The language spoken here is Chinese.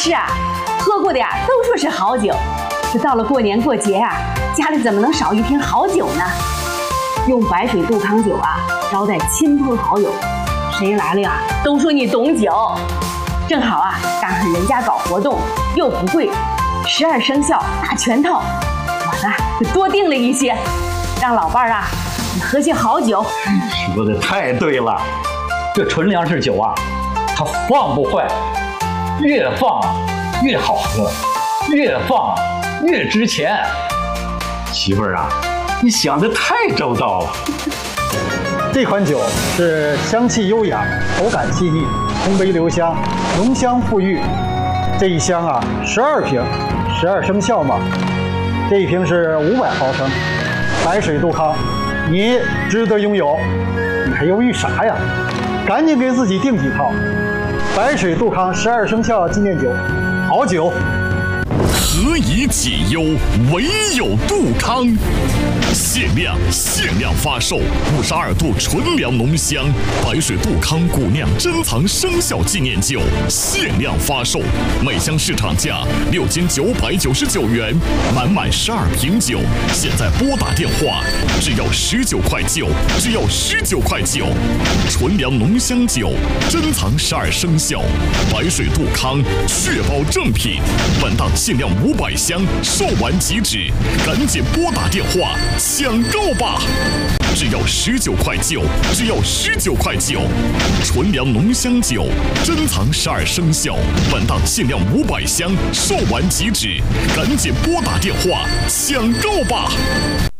是啊，喝过的呀都说是好酒，这到了过年过节呀，家里怎么能少一瓶好酒呢？用白水杜康酒啊招待亲朋好友，谁来了呀都说你懂酒。正好啊赶上人家搞活动，又不贵，12生肖大全套，我呢就多订了一些，让老伴儿啊喝些好酒。 说的太对了，这纯粮食酒啊，它放不坏，越放越好喝，越放越值钱。媳妇儿啊，你想的太周到了。 这款酒是香气优雅，口感细腻，通杯留香，浓香馥郁。这一箱啊，12瓶，12生肖嘛。这一瓶是500毫升，白水杜康，你值得拥有。你还犹豫啥呀？赶紧给自己订几套。白水杜康12生肖纪念酒，好酒。 何以解忧，唯有杜康。限量发售52度纯粮浓香白水杜康古酿珍藏生肖纪念酒，限量发售，每箱市场价6斤999元，满12瓶酒，现在拨打电话，只要19块9，只要19块9。纯粮浓香酒，珍藏12生肖，白水杜康，确保正品。本档限量500箱，售完即止，赶紧拨打电话抢购吧！只要19块9，只要19块9。纯粮浓香酒，珍藏12生肖，本档限量500箱，售完即止，赶紧拨打电话抢购吧！